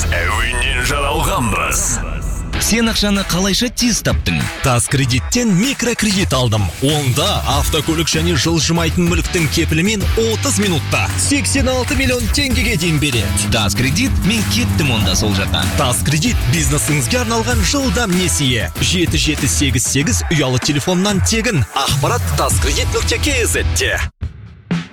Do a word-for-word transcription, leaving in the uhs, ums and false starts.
әуеннен жаралғанбыз. Сен ақшаны қалайша тез таптың? Тас кредиттен микрокредит алдым. Онда автокөлік және жылжымайтын мүліктің кепілімен отыз минутта сексен алты миллион теңгеге дейін береді. Тас кредит, мен кеттім онда сол жаққа. Тас кредит бизнесіңізге арналған жылдам несие. жеті жеті сегіз сегіз ұялы телефоннан тегін. Ақпарат таскредит нүкте кз-те.